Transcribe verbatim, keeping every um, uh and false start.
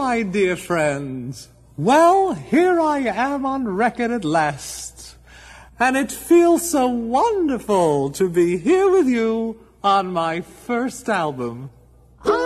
my dear friends. Well, here I am on record at last. And it feels so wonderful to be here with you on my first album.